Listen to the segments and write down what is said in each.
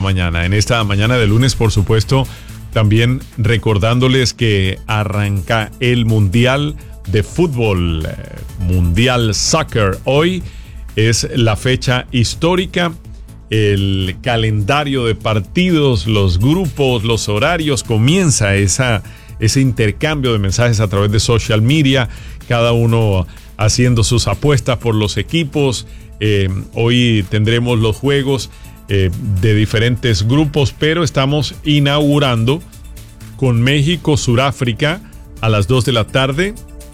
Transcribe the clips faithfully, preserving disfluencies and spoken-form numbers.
mañana. En esta mañana de lunes, por supuesto, también recordándoles que arranca el Mundial de Fútbol, eh, Mundial Soccer. Hoy es la fecha histórica, el calendario de partidos, los grupos, los horarios, comienza esa, ese intercambio de mensajes a través de social media, cada uno haciendo sus apuestas por los equipos. Eh, hoy tendremos los juegos eh, de diferentes grupos, pero estamos inaugurando con México, Suráfrica a las dos de la tarde.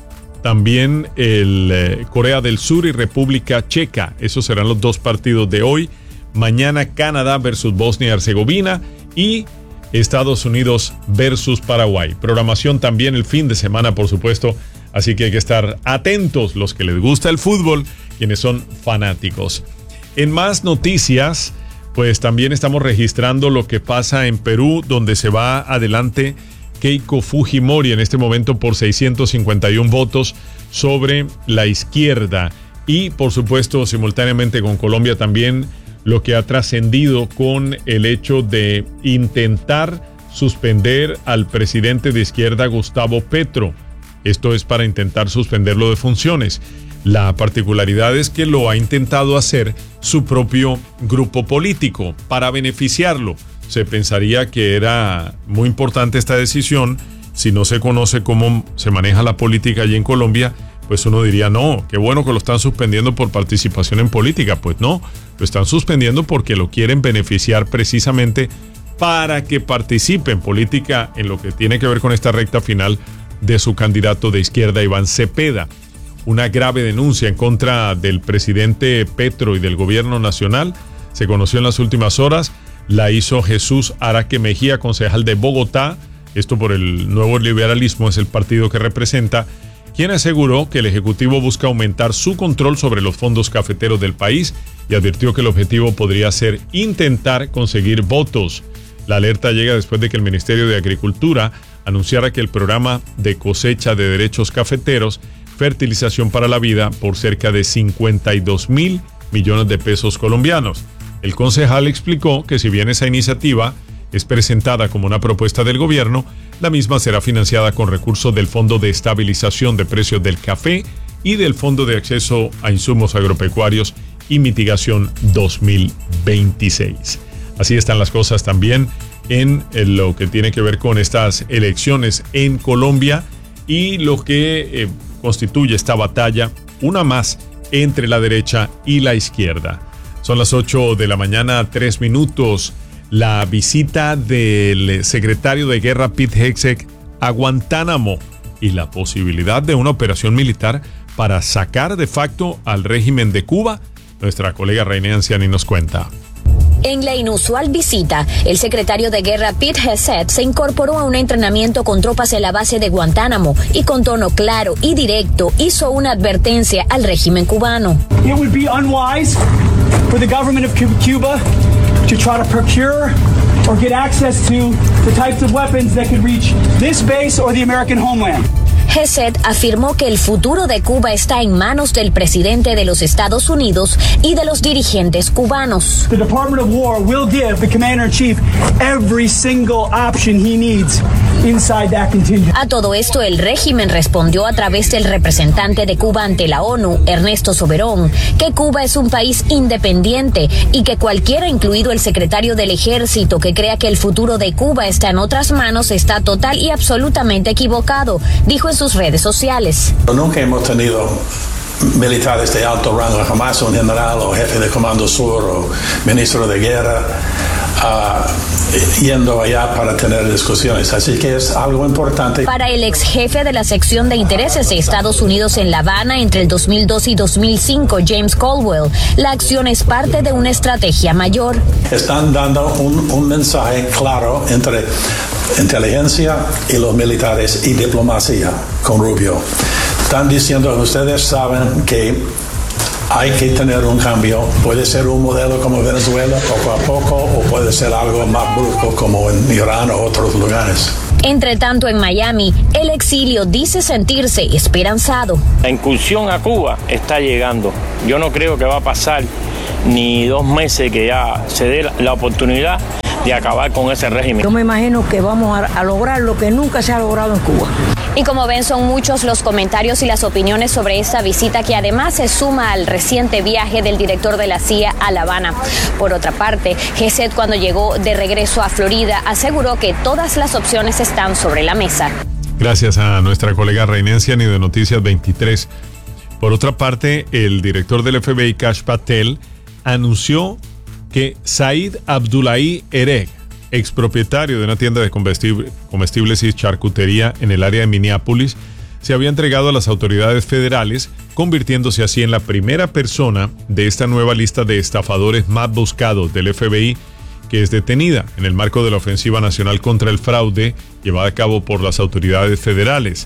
También el eh, Corea del Sur y República Checa. Esos serán los dos partidos de hoy. Mañana Canadá versus Bosnia y Herzegovina y Estados Unidos versus Paraguay. Programación también el fin de semana, por supuesto. Así que hay que estar atentos los que les gusta el fútbol, quienes son fanáticos. En más noticias, pues también estamos registrando lo que pasa en Perú, donde se va adelante Keiko Fujimori en este momento por seiscientos cincuenta y uno votos sobre la izquierda. Y por supuesto, simultáneamente con Colombia también lo que ha trascendido con el hecho de intentar suspender al presidente de izquierda Gustavo Petro. Esto es para intentar suspenderlo de funciones. La particularidad es que lo ha intentado hacer su propio grupo político para beneficiarlo. Se pensaría que era muy importante esta decisión. Si no se conoce cómo se maneja la política allí en Colombia, pues uno diría, no, qué bueno que lo están suspendiendo por participación en política. Pues no, lo están suspendiendo porque lo quieren beneficiar precisamente para que participe en política en lo que tiene que ver con esta recta final de su candidato de izquierda, Iván Cepeda. Una grave denuncia en contra del presidente Petro y del gobierno nacional se conoció en las últimas horas. La hizo Jesús Araque Mejía, concejal de Bogotá. Esto por el Nuevo Liberalismo, es el partido que representa, quien aseguró que el Ejecutivo busca aumentar su control sobre los fondos cafeteros del país y advirtió que el objetivo podría ser intentar conseguir votos. La alerta llega después de que el Ministerio de Agricultura anunciara que el programa de cosecha de derechos cafeteros, Fertilización para la Vida, por cerca de cincuenta y dos mil millones de pesos colombianos. El concejal explicó que si bien esa iniciativa es presentada como una propuesta del gobierno, la misma será financiada con recursos del Fondo de Estabilización de Precios del Café y del Fondo de Acceso a Insumos Agropecuarios y Mitigación dos mil veintiséis. Así están las cosas también en lo que tiene que ver con estas elecciones en Colombia y lo que eh, constituye esta batalla, una más entre la derecha y la izquierda. Son las ocho de la mañana, tres minutos. La visita del secretario de Guerra Pete Hegseth a Guantánamo y la posibilidad de una operación militar para sacar de facto al régimen de Cuba. Nuestra colega Reina Anciani nos cuenta. En la inusual visita, el secretario de Guerra Pete Hegseth se incorporó a un entrenamiento con tropas en la base de Guantánamo y con tono claro y directo hizo una advertencia al régimen cubano. It would be unwise for the government of Cuba to try to procure or get access to the types of weapons that could reach this base or the American homeland. Hegseth afirmó que el futuro de Cuba está en manos del presidente de los Estados Unidos y de los dirigentes cubanos. The Department of War will give the Commander-in-Chief every single option he needs inside that contingent. A todo esto, el régimen respondió a través del representante de Cuba ante la ONU, Ernesto Soberón, que Cuba es un país independiente y que cualquiera, incluido el secretario del Ejército, que crea que el futuro de Cuba está en otras manos, está total y absolutamente equivocado, dijo en sus redes sociales. Nunca hemos tenido militares de alto rango, jamás un general o jefe de Comando Sur o ministro de guerra uh, yendo allá para tener discusiones, así que es algo importante. Para el ex jefe de la sección de intereses de Estados Unidos en La Habana entre el dos mil dos y dos mil cinco, James Caldwell, la acción es parte de una estrategia mayor. Están dando un, un mensaje claro entre inteligencia y los militares y diplomacia con Rubio. Están diciendo, ustedes saben que hay que tener un cambio. Puede ser un modelo como Venezuela, poco a poco, o puede ser algo más brusco como en Irán o otros lugares. Entre tanto, en Miami, el exilio dice sentirse esperanzado. La incursión a Cuba está llegando. Yo no creo que va a pasar ni dos meses que ya se dé la oportunidad de acabar con ese régimen. Yo me imagino que vamos a, a lograr lo que nunca se ha logrado en Cuba. Y como ven, son muchos los comentarios y las opiniones sobre esta visita, que además se suma al reciente viaje del director de la C I A a La Habana. Por otra parte, Gesed, cuando llegó de regreso a Florida, aseguró que todas las opciones están sobre la mesa. Gracias a nuestra colega Reinenciani de Noticias veintitrés. Por otra parte, el director del F B I, Kash Patel, anunció que Said Abdullahi Ereg, expropietario de una tienda de comestibles y charcutería en el área de Minneapolis, se había entregado a las autoridades federales, convirtiéndose así en la primera persona de esta nueva lista de estafadores más buscados del F B I que es detenida en el marco de la ofensiva nacional contra el fraude llevada a cabo por las autoridades federales.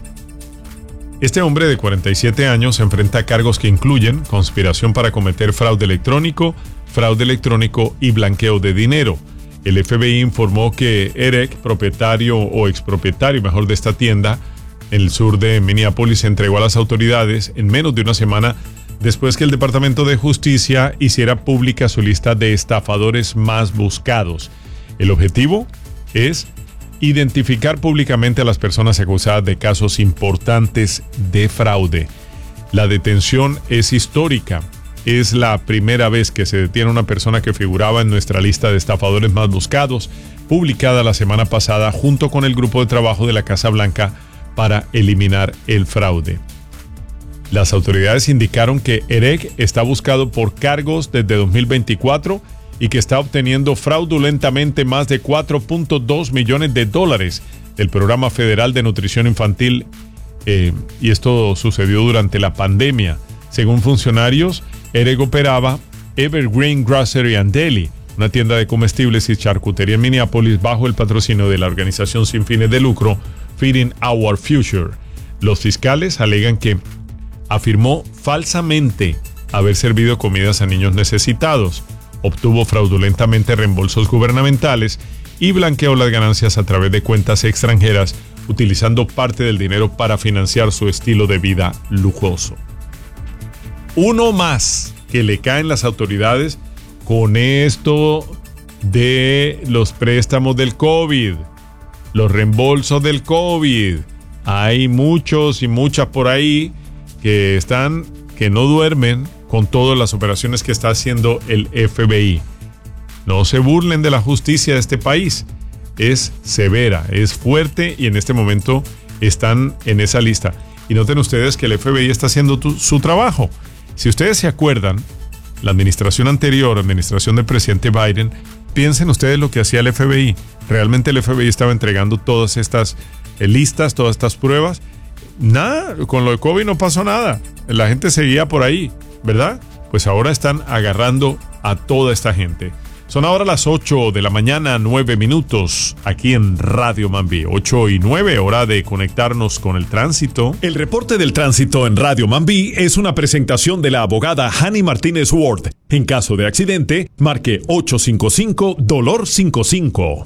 Este hombre de cuarenta y siete años enfrenta cargos que incluyen conspiración para cometer fraude electrónico, fraude electrónico y blanqueo de dinero. El F B I informó que Ereg, propietario o expropietario mejor de esta tienda en el sur de Minneapolis, se entregó a las autoridades en menos de una semana después que el Departamento de Justicia hiciera pública su lista de estafadores más buscados. El objetivo es identificar públicamente a las personas acusadas de casos importantes de fraude. La detención es histórica. Es la primera vez que se detiene a una persona que figuraba en nuestra lista de estafadores más buscados, publicada la semana pasada junto con el grupo de trabajo de la Casa Blanca para eliminar el fraude. Las autoridades indicaron que Ereg está buscado por cargos desde dos mil veinticuatro y que está obteniendo fraudulentamente más de cuatro punto dos millones de dólares del Programa Federal de Nutrición Infantil, eh, y esto sucedió durante la pandemia. Según funcionarios, Ereg operaba Evergreen Grocery and Deli, una tienda de comestibles y charcutería en Minneapolis bajo el patrocinio de la organización sin fines de lucro Feeding Our Future. Los fiscales alegan que afirmó falsamente haber servido comidas a niños necesitados, obtuvo fraudulentamente reembolsos gubernamentales y blanqueó las ganancias a través de cuentas extranjeras, utilizando parte del dinero para financiar su estilo de vida lujoso. Uno más que le caen las autoridades con esto de los préstamos del COVID, los reembolsos del COVID. Hay muchos y muchas por ahí que están, que no duermen con todas las operaciones que está haciendo el F B I. No se burlen de la justicia de este país. Es severa, es fuerte y en este momento están en esa lista. Y noten ustedes que el F B I está haciendo tu, su trabajo. Si ustedes se acuerdan, la administración anterior, administración del presidente Biden, piensen ustedes lo que hacía el F B I. Realmente el F B I estaba entregando todas estas eh, listas, todas estas pruebas. Nada, con lo de COVID no pasó nada. La gente seguía por ahí, ¿verdad? Pues ahora están agarrando a toda esta gente. Son ahora las ocho de la mañana, nueve minutos, aquí en Radio Mambí. ocho y nueve, hora de conectarnos con el tránsito. El reporte del tránsito en Radio Mambí es una presentación de la abogada Hani Martínez Ward. En caso de accidente, marque ocho cinco cinco, dolor cincuenta y cinco.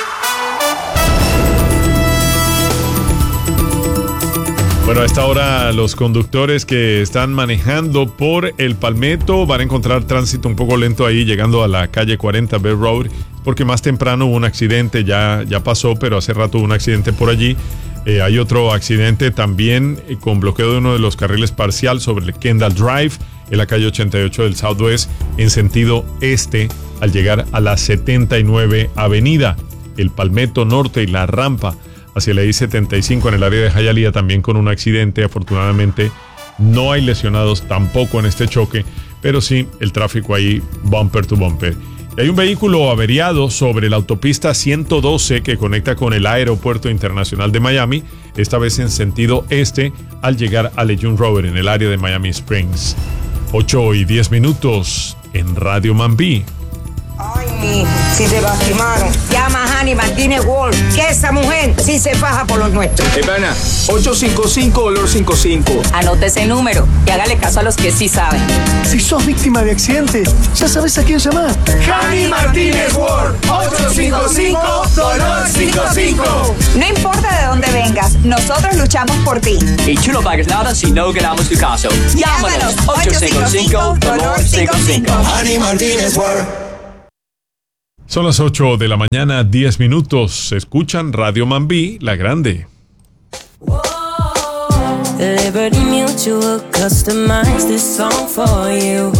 Bueno, a esta hora los conductores que están manejando por el Palmetto van a encontrar tránsito un poco lento ahí llegando a la calle cuarenta Bell Road, porque más temprano hubo un accidente, ya, ya pasó, pero hace rato hubo un accidente por allí. Eh, hay otro accidente también eh, con bloqueo de uno de los carriles parcial sobre el Kendall Drive en la calle ochenta y ocho del Southwest en sentido este al llegar a la setenta y nueve Avenida. El Palmetto Norte y la rampa hacia la I setenta y cinco en el área de Hialeah también con un accidente. Afortunadamente no hay lesionados tampoco en este choque, pero sí el tráfico ahí bumper to bumper. Hay un vehículo averiado sobre la autopista ciento doce que conecta con el Aeropuerto Internacional de Miami, esta vez en sentido este al llegar a Lejeune Road en el área de Miami Springs. ocho y diez minutos en Radio Mambí. Ay, si te lastimaron, llama a Hani Martínez Ward, que esa mujer sí se faja por los nuestros. Hey, pana, ocho cinco cinco, dolor cincuenta y cinco. Anote ese número y hágale caso a los que sí saben. Si sos víctima de accidente, ya sabes a quién llamar. Hani Martínez Ward, ocho cinco cinco, dolor cincuenta y cinco. No importa de dónde vengas, nosotros luchamos por ti. Y tú no pagues nada si no ganamos tu caso. Llámanos, ocho cinco cinco, dolor cincuenta y cinco. Hani Martínez Ward. Son las ocho de la mañana, diez minutos. Escuchan Radio Mambí, La Grande. Liberty Mutual customized this song for you.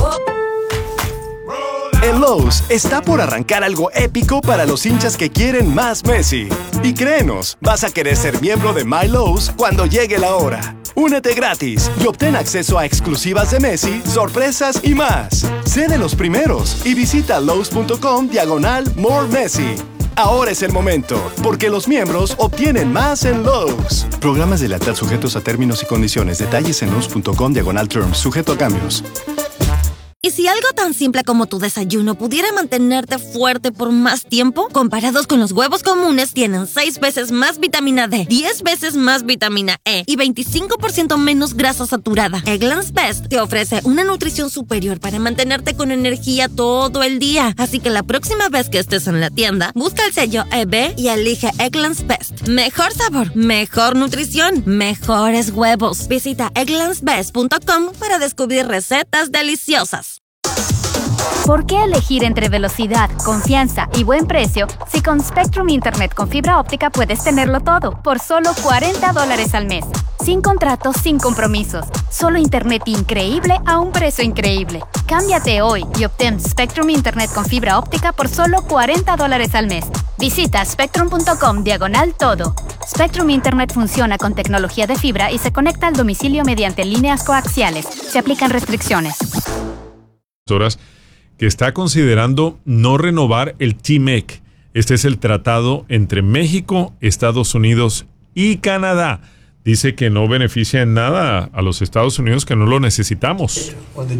En Lowe's está por arrancar algo épico para los hinchas que quieren más Messi. Y créenos, vas a querer ser miembro de My Lowe's cuando llegue la hora. Únete gratis y obtén acceso a exclusivas de Messi, sorpresas y más. Sé de los primeros y visita Lowe's.com diagonal More Messi. Ahora es el momento, porque los miembros obtienen más en Lowe's. Programas de lealtad sujetos a términos y condiciones. Detalles en Lowe's.com diagonal terms, sujeto a cambios. ¿Y si algo tan simple como tu desayuno pudiera mantenerte fuerte por más tiempo? Comparados con los huevos comunes, tienen seis veces más vitamina D, diez veces más vitamina E y veinticinco por ciento menos grasa saturada. Eggland's Best te ofrece una nutrición superior para mantenerte con energía todo el día. Así que la próxima vez que estés en la tienda, busca el sello E B y elige Eggland's Best. Mejor sabor, mejor nutrición, mejores huevos. Visita egglands best punto com para descubrir recetas deliciosas. ¿Por qué elegir entre velocidad, confianza y buen precio si con Spectrum Internet con fibra óptica puedes tenerlo todo por solo cuarenta dólares al mes? Sin contratos, sin compromisos. Solo internet increíble a un precio increíble. Cámbiate hoy y obtén Spectrum Internet con fibra óptica por solo cuarenta dólares al mes. Visita spectrum.com diagonal todo. Spectrum Internet funciona con tecnología de fibra y se conecta al domicilio mediante líneas coaxiales. Se aplican restricciones. Horas que está considerando no renovar el T M E C. Este es el tratado entre México, Estados Unidos y Canadá. Dice que no beneficia en nada a los Estados Unidos, que no lo necesitamos.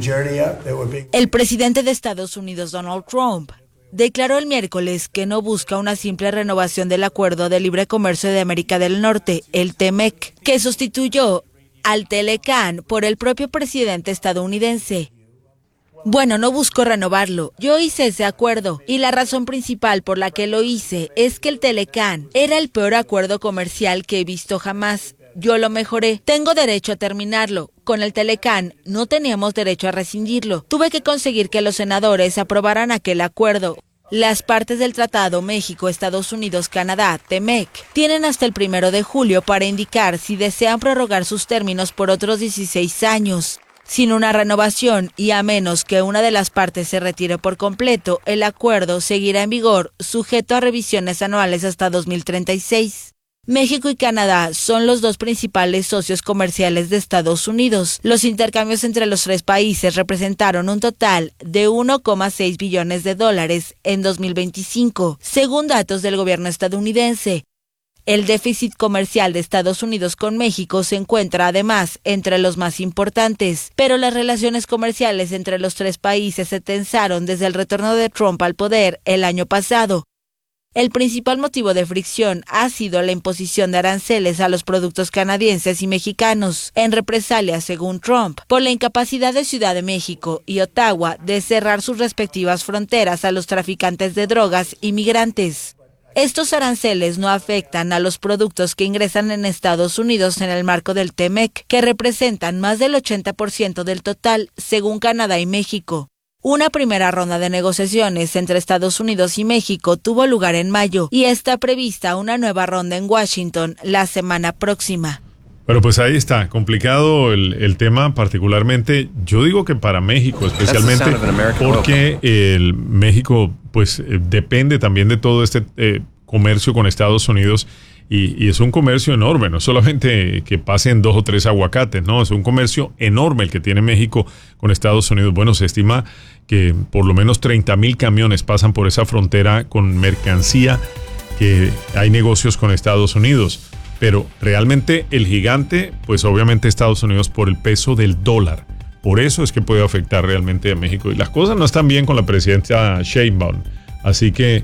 El presidente de Estados Unidos, Donald Trump, declaró el miércoles que no busca una simple renovación del Acuerdo de Libre Comercio de América del Norte, el T M E C, que sustituyó al Telecan por el propio presidente estadounidense. Bueno, no busco renovarlo. Yo hice ese acuerdo y la razón principal por la que lo hice es que el Telecan era el peor acuerdo comercial que he visto jamás. Yo lo mejoré. Tengo derecho a terminarlo. Con el Telecan no teníamos derecho a rescindirlo. Tuve que conseguir que los senadores aprobaran aquel acuerdo. Las partes del tratado México, Estados Unidos, Canadá, T M E C, tienen hasta el primero de julio para indicar si desean prorrogar sus términos por otros dieciséis años. Sin una renovación y a menos que una de las partes se retire por completo, el acuerdo seguirá en vigor, sujeto a revisiones anuales hasta dos mil treinta y seis. México y Canadá son los dos principales socios comerciales de Estados Unidos. Los intercambios entre los tres países representaron un total de uno coma seis billones de dólares en dos mil veinticinco, según datos del gobierno estadounidense. El déficit comercial de Estados Unidos con México se encuentra además entre los más importantes, pero las relaciones comerciales entre los tres países se tensaron desde el retorno de Trump al poder el año pasado. El principal motivo de fricción ha sido la imposición de aranceles a los productos canadienses y mexicanos, en represalia, según Trump, por la incapacidad de Ciudad de México y Ottawa de cerrar sus respectivas fronteras a los traficantes de drogas y migrantes. Estos aranceles no afectan a los productos que ingresan en Estados Unidos en el marco del T M E C, que representan más del ochenta por ciento del total, según Canadá y México. Una primera ronda de negociaciones entre Estados Unidos y México tuvo lugar en mayo y está prevista una nueva ronda en Washington la semana próxima. Pero pues ahí está, complicado el, el tema, particularmente, yo digo que para México especialmente, porque el México pues eh, depende también de todo este eh, comercio con Estados Unidos y, y es un comercio enorme, no solamente que pasen dos o tres aguacates, no, es un comercio enorme el que tiene México con Estados Unidos. Bueno, se estima que por lo menos treinta mil camiones pasan por esa frontera con mercancía, que hay negocios con Estados Unidos. Pero realmente el gigante, pues obviamente Estados Unidos por el peso del dólar. Por eso es que puede afectar realmente a México. Y las cosas no están bien con la presidenta Sheinbaum. Así que,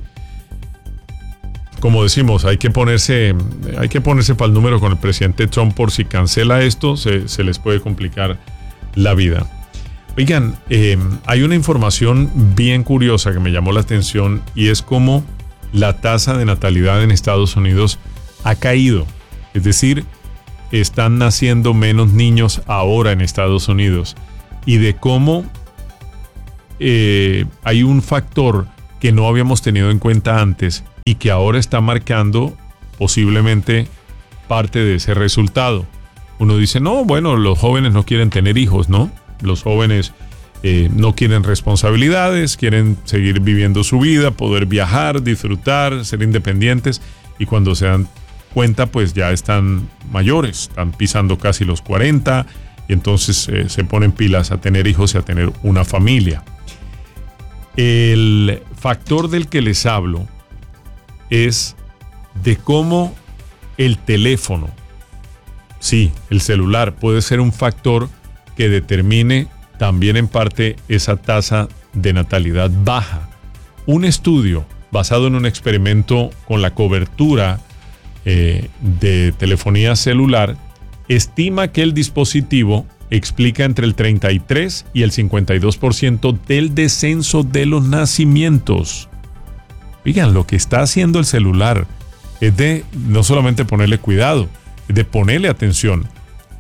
como decimos, hay que ponerse, hay que ponerse para el número con el presidente Trump por si cancela esto, se, se les puede complicar la vida. Oigan, eh, hay una información bien curiosa que me llamó la atención y es cómo la tasa de natalidad en Estados Unidos ha caído. Es decir, están naciendo menos niños ahora en Estados Unidos y de cómo eh, hay un factor que no habíamos tenido en cuenta antes y que ahora está marcando posiblemente parte de ese resultado. Uno dice, no, bueno, los jóvenes no quieren tener hijos, ¿no? Los jóvenes eh, no quieren responsabilidades, quieren seguir viviendo su vida, poder viajar, disfrutar, ser independientes, y cuando se dan cuenta, pues ya están mayores, están pisando casi los cuarenta, y entonces eh, se ponen pilas a tener hijos y a tener una familia. El factor del que les hablo es de cómo el teléfono, sí, el celular, puede ser un factor que determine también en parte esa tasa de natalidad baja. Un estudio basado en un experimento con la cobertura eh, de telefonía celular estima que el dispositivo explica entre el treinta y tres y el cincuenta y dos por ciento del descenso de los nacimientos. Oigan, lo que está haciendo el celular es de no solamente ponerle cuidado, es de ponerle atención.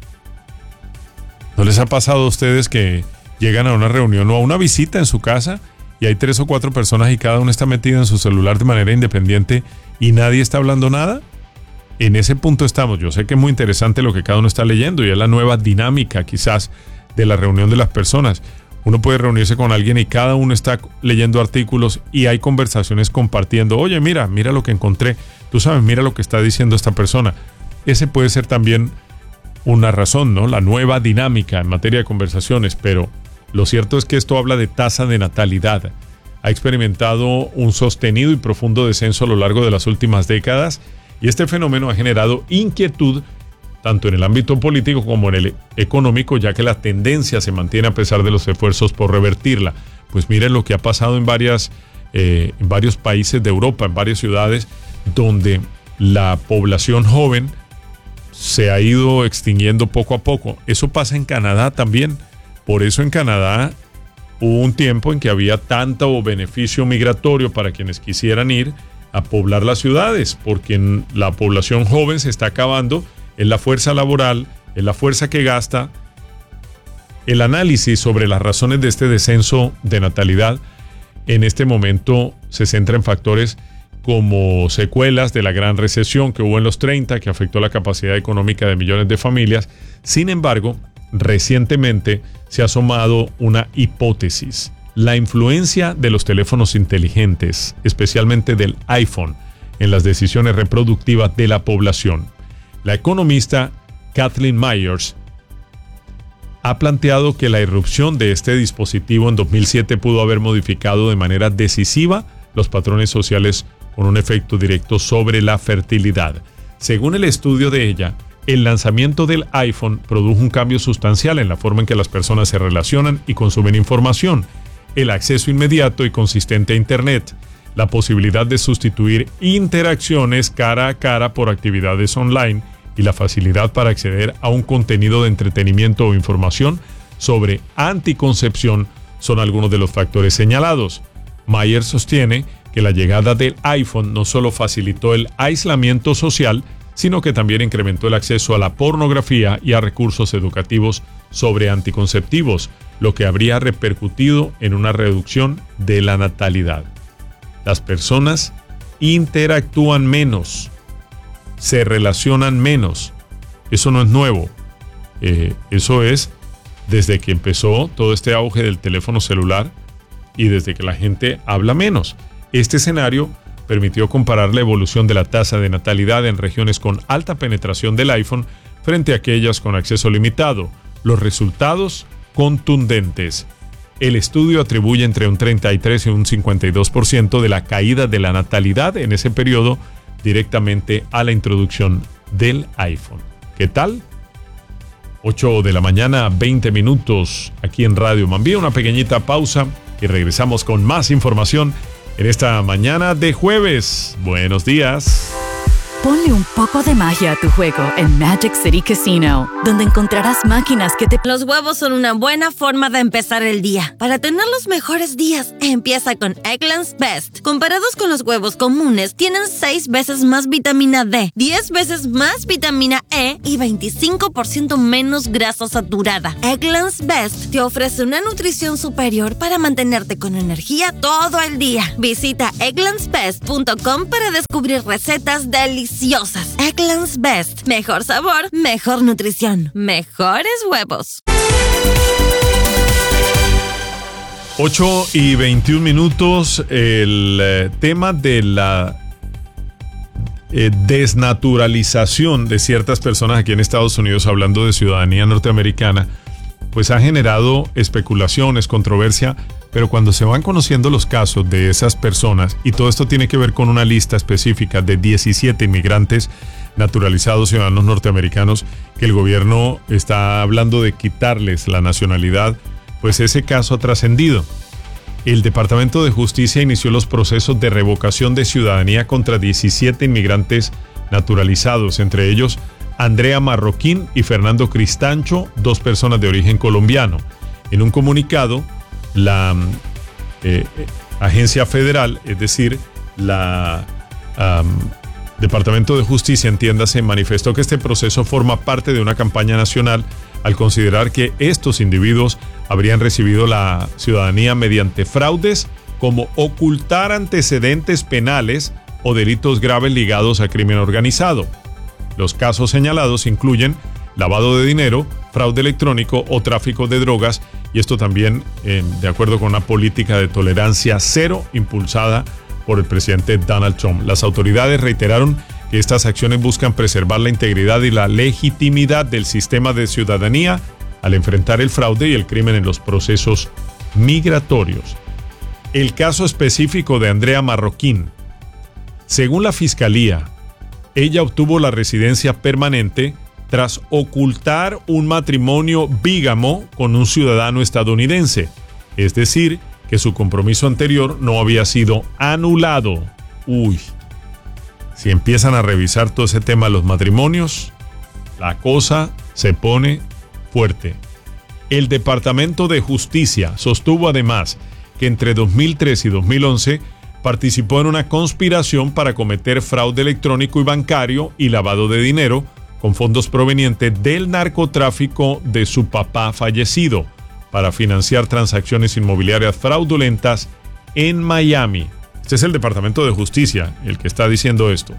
¿No les ha pasado a ustedes que llegan a una reunión o a una visita en su casa y hay tres o cuatro personas y cada uno está metido en su celular de manera independiente y nadie está hablando nada? En ese punto estamos. Yo sé que es muy interesante lo que cada uno está leyendo y es la nueva dinámica quizás de la reunión de las personas. Uno puede reunirse con alguien y cada uno está leyendo artículos y hay conversaciones compartiendo. Oye, mira, mira lo que encontré. Tú sabes, mira lo que está diciendo esta persona. Ese puede ser también una razón, ¿no? La nueva dinámica en materia de conversaciones, pero lo cierto es que esto habla de tasa de natalidad. Ha experimentado un sostenido y profundo descenso a lo largo de las últimas décadas y este fenómeno ha generado inquietud tanto en el ámbito político como en el económico, ya que la tendencia se mantiene a pesar de los esfuerzos por revertirla. Pues miren lo que ha pasado en, varias, eh, en varios países de Europa, en varias ciudades, donde la población joven se ha ido extinguiendo poco a poco. Eso pasa en Canadá también. Por eso en Canadá hubo un tiempo en que había tanto beneficio migratorio para quienes quisieran ir a poblar las ciudades, porque la población joven se está acabando, es la fuerza laboral, es la fuerza que gasta. El análisis sobre las razones de este descenso de natalidad en este momento se centra en factores como secuelas de la gran recesión que hubo en los treinta, que afectó la capacidad económica de millones de familias. Sin embargo, recientemente se ha asomado una hipótesis: la influencia de los teléfonos inteligentes, especialmente del iPhone, en las decisiones reproductivas de la población. La economista Kathleen Myers ha planteado que la irrupción de este dispositivo en dos mil siete pudo haber modificado de manera decisiva los patrones sociales con un efecto directo sobre la fertilidad. Según el estudio de ella, el lanzamiento del iPhone produjo un cambio sustancial en la forma en que las personas se relacionan y consumen información, el acceso inmediato y consistente a Internet, la posibilidad de sustituir interacciones cara a cara por actividades online y la facilidad para acceder a un contenido de entretenimiento o información sobre anticoncepción son algunos de los factores señalados. Myers sostiene que la llegada del iPhone no solo facilitó el aislamiento social, sino que también incrementó el acceso a la pornografía y a recursos educativos sobre anticonceptivos, lo que habría repercutido en una reducción de la natalidad. Las personas interactúan menos, se relacionan menos. Eso no es nuevo. Eh, eso es desde que empezó todo este auge del teléfono celular y desde que la gente habla menos. Este escenario permitió comparar la evolución de la tasa de natalidad en regiones con alta penetración del iPhone frente a aquellas con acceso limitado. Los resultados contundentes. El estudio atribuye entre un treinta y tres y un cincuenta y dos por ciento de la caída de la natalidad en ese periodo directamente a la introducción del iPhone. ¿Qué tal? ocho de la mañana, veinte minutos aquí en Radio Mambí. Una pequeñita pausa y regresamos con más información en esta mañana de jueves. Buenos días. Ponle un poco de magia a tu juego en Magic City Casino, donde encontrarás máquinas que te... Los huevos son una buena forma de empezar el día. Para tener los mejores días, empieza con Eggland's Best. Comparados con los huevos comunes, tienen seis veces más vitamina D, diez veces más vitamina E y veinticinco por ciento menos grasa saturada. Eggland's Best te ofrece una nutrición superior para mantenerte con energía todo el día. Visita egglands best punto com para descubrir recetas deliciosas. Eggland's Best. Mejor sabor, mejor nutrición, mejores huevos. ocho y veintiún minutos. El eh, tema de la eh, desnaturalización de ciertas personas aquí en Estados Unidos, hablando de ciudadanía norteamericana, pues ha generado especulaciones, controversia, pero cuando se van conociendo los casos de esas personas, y todo esto tiene que ver con una lista específica de diecisiete inmigrantes naturalizados ciudadanos norteamericanos que el gobierno está hablando de quitarles la nacionalidad, pues ese caso ha trascendido. El Departamento de Justicia inició los procesos de revocación de ciudadanía contra diecisiete inmigrantes naturalizados, entre ellos Andrea Marroquín y Fernando Cristancho, dos personas de origen colombiano. En un comunicado, la eh, agencia federal, es decir, la um, Departamento de Justicia, entiéndase, manifestó que este proceso forma parte de una campaña nacional al considerar que estos individuos habrían recibido la ciudadanía mediante fraudes como ocultar antecedentes penales o delitos graves ligados a crimen organizado. Los casos señalados incluyen lavado de dinero, fraude electrónico o tráfico de drogas, y esto también eh, de acuerdo con una política de tolerancia cero impulsada por el presidente Donald Trump. Las autoridades reiteraron que estas acciones buscan preservar la integridad y la legitimidad del sistema de ciudadanía al enfrentar el fraude y el crimen en los procesos migratorios. El caso específico de Andrea Marroquín. Según la Fiscalía, ella obtuvo la residencia permanente tras ocultar un matrimonio bígamo con un ciudadano estadounidense, es decir, que su compromiso anterior no había sido anulado. Uy, si empiezan a revisar todo ese tema de los matrimonios, la cosa se pone fuerte. El Departamento de Justicia sostuvo además que entre dos mil tres y dos mil once participó en una conspiración para cometer fraude electrónico y bancario y lavado de dinero con fondos provenientes del narcotráfico de su papá fallecido para financiar transacciones inmobiliarias fraudulentas en Miami. Este es el Departamento de Justicia el que está diciendo esto.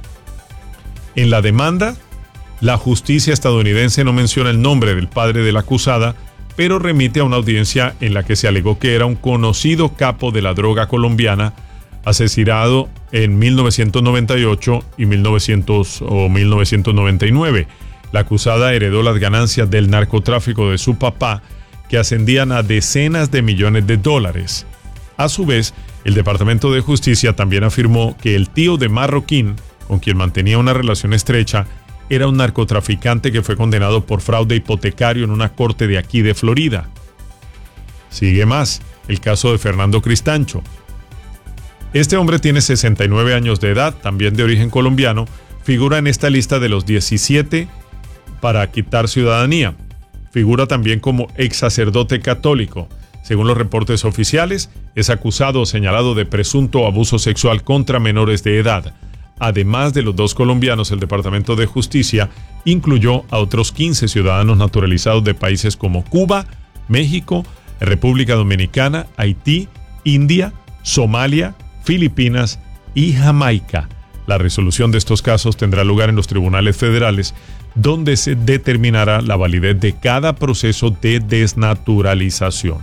En la demanda, la justicia estadounidense no menciona el nombre del padre de la acusada, pero remite a una audiencia en la que se alegó que era un conocido capo de la droga colombiana, asesinado en mil novecientos noventa y ocho y mil novecientos o mil novecientos noventa y nueve. La acusada heredó las ganancias del narcotráfico de su papá, que ascendían a decenas de millones de dólares. A su vez, el Departamento de Justicia también afirmó que el tío de Marroquín, con quien mantenía una relación estrecha, era un narcotraficante que fue condenado por fraude hipotecario en una corte de aquí de Florida. Sigue más, el caso de Fernando Cristancho. Este hombre tiene sesenta y nueve años de edad, también de origen colombiano, figura en esta lista de los diecisiete para quitar ciudadanía. Figura también como ex sacerdote católico. Según los reportes oficiales, es acusado o señalado de presunto abuso sexual contra menores de edad. Además de los dos colombianos, el Departamento de Justicia incluyó a otros quince ciudadanos naturalizados de países como Cuba, México, República Dominicana, Haití, India, Somalia, Filipinas y Jamaica. La resolución de estos casos tendrá lugar en los tribunales federales, donde se determinará la validez de cada proceso de desnaturalización.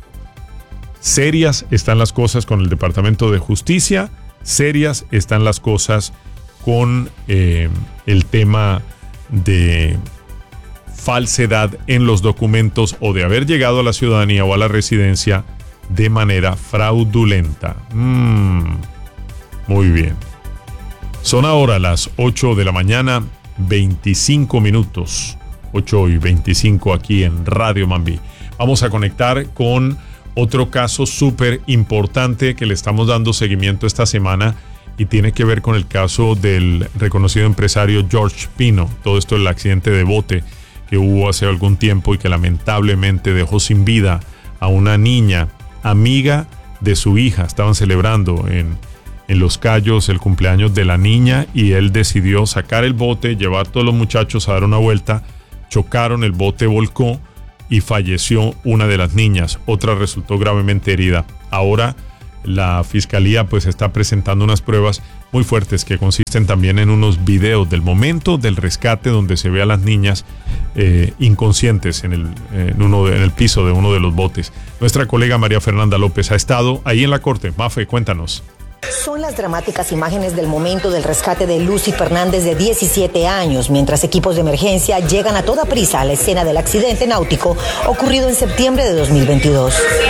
Serias están las cosas con el Departamento de Justicia, serias están las cosas con eh, el tema de falsedad en los documentos o de haber llegado a la ciudadanía o a la residencia de manera fraudulenta. Mm, muy bien. Son ahora las ocho de la mañana, veinticinco minutos. ocho y veinticinco aquí en Radio Mambí. Vamos a conectar con otro caso súper importante que le estamos dando seguimiento esta semana y tiene que ver con el caso del reconocido empresario George Pino. Todo esto el accidente de bote que hubo hace algún tiempo y que lamentablemente dejó sin vida a una niña amiga de su hija. Estaban celebrando en, en Los Cayos el cumpleaños de la niña y él decidió sacar el bote, llevar a todos los muchachos a dar una vuelta. Chocaron, el bote volcó y falleció una de las niñas. Otra resultó gravemente herida. Ahora la fiscalía pues está presentando unas pruebas muy fuertes que consisten también en unos videos del momento del rescate donde se ve a las niñas eh, inconscientes en el, en, uno de, en el piso de uno de los botes. Nuestra colega María Fernanda López ha estado ahí en la corte. Mafe, cuéntanos. Son las dramáticas imágenes del momento del rescate de Lucy Fernández, de diecisiete años, mientras equipos de emergencia llegan a toda prisa a la escena del accidente náutico ocurrido en septiembre de dos mil veintidós.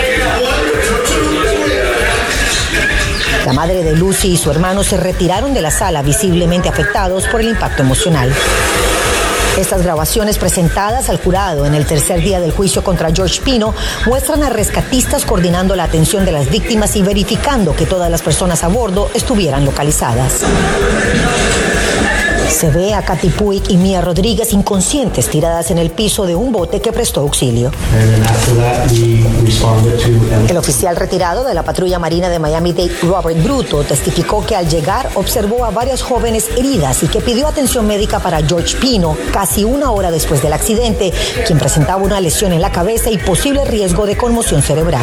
La madre de Lucy y su hermano se retiraron de la sala visiblemente afectados por el impacto emocional. Estas grabaciones presentadas al jurado en el tercer día del juicio contra George Pino muestran a rescatistas coordinando la atención de las víctimas y verificando que todas las personas a bordo estuvieran localizadas. Se ve a Katy Puig y Mia Rodríguez inconscientes tiradas en el piso de un bote que prestó auxilio. El oficial retirado de la patrulla marina de Miami-Dade, Robert Bruto, testificó que al llegar observó a varias jóvenes heridas y que pidió atención médica para George Pino casi una hora después del accidente, quien presentaba una lesión en la cabeza y posible riesgo de conmoción cerebral.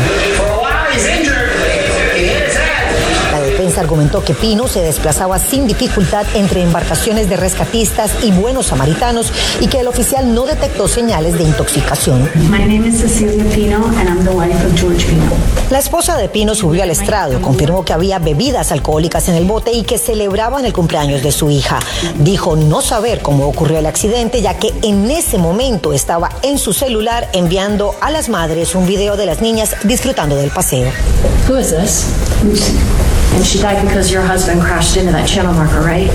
La defensa argumentó que Pino se desplazaba sin dificultad entre embarcaciones de rescatistas y buenos samaritanos y que el oficial no detectó señales de intoxicación. My name is Cecilia Pino and I'm the wife of George Pino. La esposa de Pino subió al estrado, confirmó que había bebidas alcohólicas en el bote y que celebraban el cumpleaños de su hija. Dijo no saber cómo ocurrió el accidente, ya que en ese momento estaba en su celular enviando a las madres un video de las niñas disfrutando del paseo. Who is this? And she died because your husband crashed into that channel marker, right?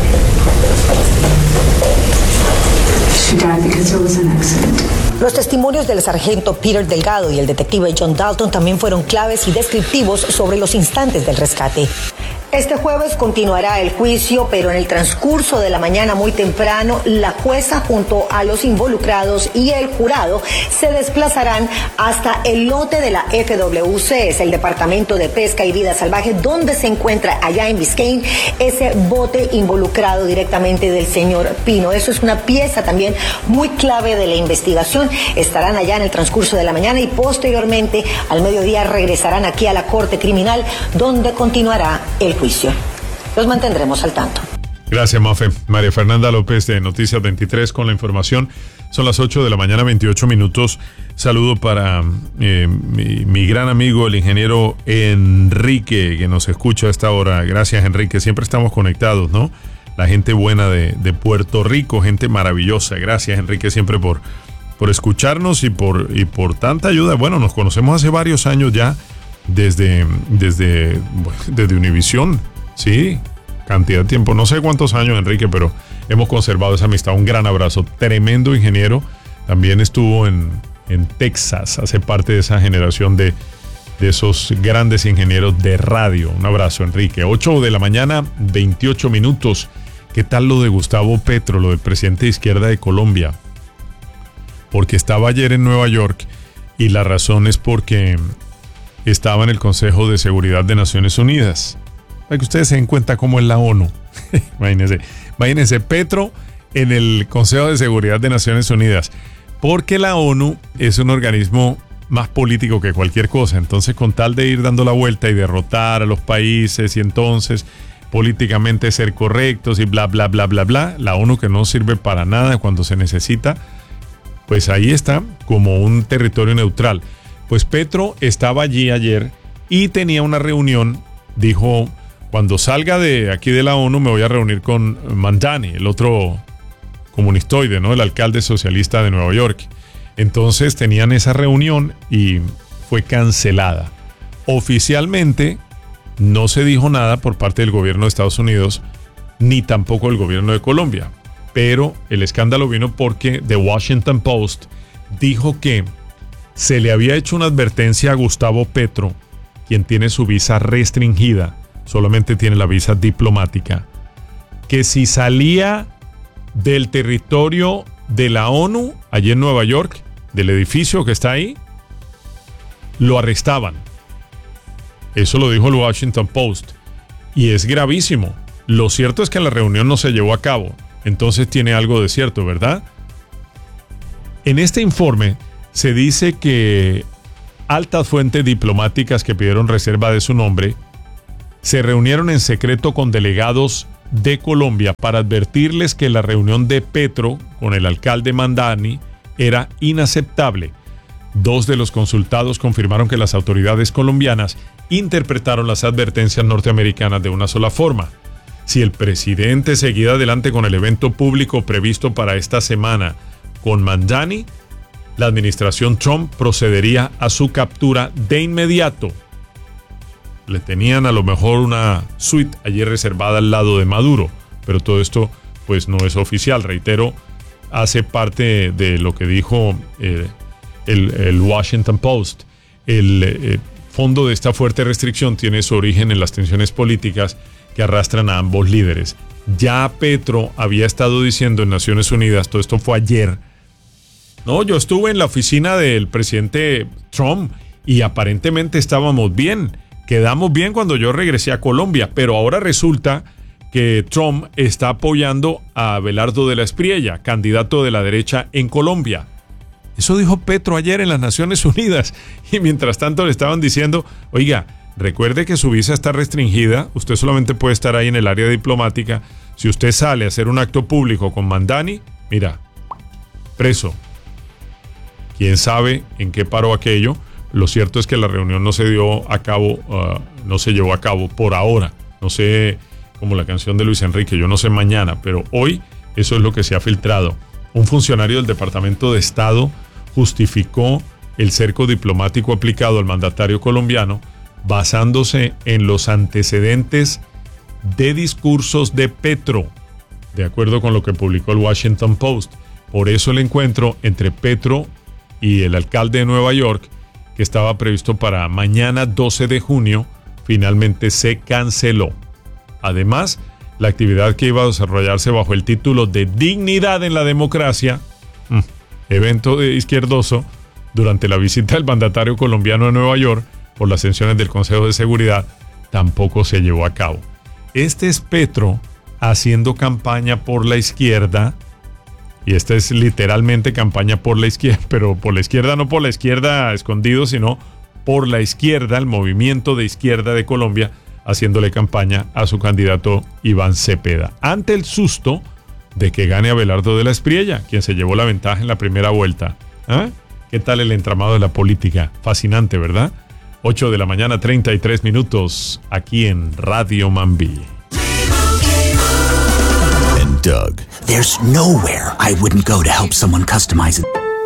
She died because there was an accident. Los testimonios del sargento Peter Delgado y el detective John Dalton también fueron claves y descriptivos sobre los instantes del rescate. Este jueves continuará el juicio, pero en el transcurso de la mañana muy temprano, la jueza junto a los involucrados y el jurado se desplazarán hasta el lote de la F W C, es el Departamento de Pesca y Vida Salvaje, donde se encuentra allá en Biscayne ese bote involucrado directamente del señor Pino. Eso es una pieza también muy clave de la investigación. Estarán allá en el transcurso de la mañana y posteriormente al mediodía regresarán aquí a la Corte Criminal, donde continuará el juicio. Los mantendremos al tanto. Gracias, Mafe. María Fernanda López de Noticias veintitrés con la información. Son las ocho de la mañana, veintiocho minutos. Saludo para eh, mi, mi gran amigo, el ingeniero Enrique, que nos escucha a esta hora. Gracias, Enrique. Siempre estamos conectados, ¿no? La gente buena de, de Puerto Rico, gente maravillosa. Gracias, Enrique, siempre por, por escucharnos y por, y por tanta ayuda. Bueno, nos conocemos hace varios años ya. Desde, desde, desde Univisión, sí, cantidad de tiempo, no sé cuántos años, Enrique, pero hemos conservado esa amistad. Un gran abrazo, tremendo ingeniero, también estuvo en, en Texas, hace parte de esa generación de, de esos grandes ingenieros de radio. Un abrazo, Enrique. ocho de la mañana, veintiocho minutos. ¿Qué tal lo de Gustavo Petro, lo del presidente de izquierda de Colombia? Porque estaba ayer en Nueva York y la razón es porque estaba en el Consejo de Seguridad de Naciones Unidas. Para que ustedes se den cuenta cómo es la ONU. Imagínense, imagínense Petro en el Consejo de Seguridad de Naciones Unidas. Porque la ONU es un organismo más político que cualquier cosa. Entonces, con tal de ir dando la vuelta y derrotar a los países y entonces políticamente ser correctos y bla, bla, bla, bla, bla, la ONU, que no sirve para nada cuando se necesita, pues ahí está como un territorio neutral. Pues Petro estaba allí ayer y tenía una reunión, dijo, cuando salga de aquí de la ONU me voy a reunir con Mandani, el otro comunistoide, ¿no? El alcalde socialista de Nueva York. Entonces tenían esa reunión y fue cancelada. Oficialmente no se dijo nada por parte del gobierno de Estados Unidos, ni tampoco del gobierno de Colombia. Pero el escándalo vino porque The Washington Post dijo que se le había hecho una advertencia a Gustavo Petro, quien tiene su visa restringida solamente tiene la visa diplomática, que si salía del territorio de la ONU, allí en Nueva York, del edificio que está ahí, lo arrestaban. Eso lo dijo el Washington Post. Y es gravísimo. Lo cierto es que la reunión no se llevó a cabo. Entonces tiene algo de cierto, ¿verdad? En este informe se dice que altas fuentes diplomáticas que pidieron reserva de su nombre se reunieron en secreto con delegados de Colombia para advertirles que la reunión de Petro con el alcalde Mandani era inaceptable. Dos de los consultados confirmaron que las autoridades colombianas interpretaron las advertencias norteamericanas de una sola forma. Si el presidente seguía adelante con el evento público previsto para esta semana con Mandani, la administración Trump procedería a su captura de inmediato. Le tenían a lo mejor una suite allí reservada al lado de Maduro, pero todo esto pues no es oficial. Reitero, hace parte de lo que dijo eh, el, el Washington Post. El eh, fondo de esta fuerte restricción tiene su origen en las tensiones políticas que arrastran a ambos líderes. Ya Petro había estado diciendo en Naciones Unidas, todo esto fue ayer, no, yo estuve en la oficina del presidente Trump y aparentemente estábamos bien. Quedamos bien cuando yo regresé a Colombia, pero ahora resulta que Trump está apoyando a Abelardo de la Espriella, candidato de la derecha en Colombia. Eso dijo Petro ayer en las Naciones Unidas. Y mientras tanto le estaban diciendo, oiga, recuerde que su visa está restringida, usted solamente puede estar ahí en el área diplomática. Si usted sale a hacer un acto público con Mandani, mira, preso. ¿Quién sabe en qué paró aquello? Lo cierto es que la reunión no se dio a cabo, uh, no se llevó a cabo por ahora. No sé, como la canción de Luis Enrique, yo no sé mañana, pero hoy eso es lo que se ha filtrado. Un funcionario del Departamento de Estado justificó el cerco diplomático aplicado al mandatario colombiano basándose en los antecedentes de discursos de Petro, de acuerdo con lo que publicó el Washington Post. Por eso el encuentro entre Petro y el alcalde de Nueva York, que estaba previsto para mañana doce de junio, finalmente se canceló. Además, la actividad que iba a desarrollarse bajo el título de Dignidad en la Democracia, mmm, evento de izquierdoso, durante la visita del mandatario colombiano a Nueva York por las sesiones del Consejo de Seguridad, tampoco se llevó a cabo. Este es Petro haciendo campaña por la izquierda, y esta es literalmente campaña por la izquierda, pero por la izquierda, no por la izquierda escondido, sino por la izquierda, el movimiento de izquierda de Colombia, haciéndole campaña a su candidato Iván Cepeda, ante el susto de que gane Abelardo de la Espriella, quien se llevó la ventaja en la primera vuelta. ¿Ah? ¿Qué tal el entramado de la política? Fascinante, ¿verdad? ocho de la mañana, treinta y tres minutos, aquí en Radio Mambí. And Doug, there's nowhere I wouldn't go to help someone customize it.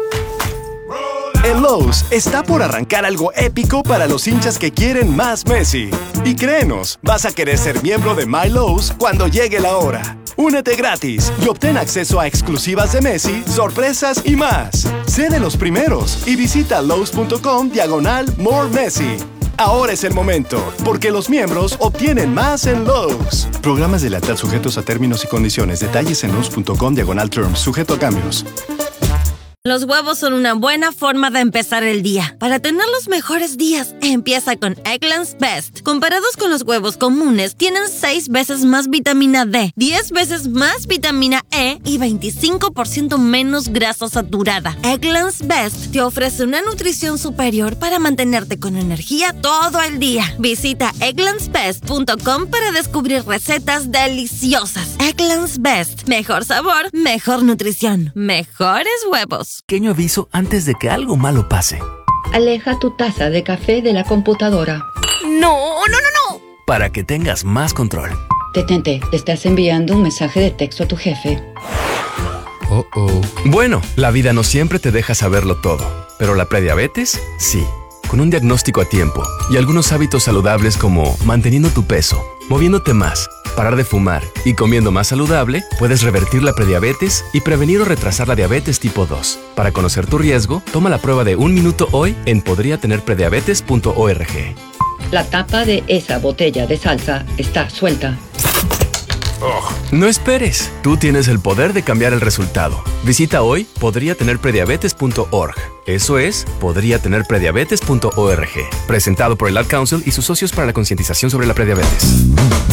En Lowe's está por arrancar algo épico para los hinchas que quieren más Messi. Y créenos, vas a querer ser miembro de My Lowe's cuando llegue la hora. Únete gratis y obtén acceso a exclusivas de Messi, sorpresas y más. Sé de los primeros y visita Lowe's.com diagonal More Messi. Ahora es el momento, porque los miembros obtienen más en Lowe's. Programas de lealtad sujetos a términos y condiciones. Detalles en Lowe's.com diagonal terms, sujeto a cambios. Los huevos son una buena forma de empezar el día. Para tener los mejores días, empieza con Eggland's Best. Comparados con los huevos comunes, tienen seis veces más vitamina D, diez veces más vitamina E y veinticinco por ciento menos grasa saturada. Eggland's Best te ofrece una nutrición superior para mantenerte con energía todo el día. Visita egglands best punto com para descubrir recetas deliciosas. Eggland's Best. Mejor sabor, mejor nutrición, mejores huevos. Pequeño aviso antes de que algo malo pase. Aleja tu taza de café de la computadora. No, no, no, no. Para que tengas más control. Detente, estás enviando un mensaje de texto a tu jefe. Oh, oh. Bueno, la vida no siempre te deja saberlo todo, pero la prediabetes, sí. Con un diagnóstico a tiempo y algunos hábitos saludables como manteniendo tu peso, moviéndote más, parar de fumar y comiendo más saludable, puedes revertir la prediabetes y prevenir o retrasar la diabetes tipo dos. Para conocer tu riesgo, toma la prueba de un minuto hoy en podría tener prediabetes punto org. La tapa de esa botella de salsa está suelta. No esperes. Tú tienes el poder de cambiar el resultado. Visita hoy podría tener prediabetes punto org. Eso es, podría tener prediabetes punto org. Presentado por el Ad Council y sus socios para la concientización sobre la prediabetes.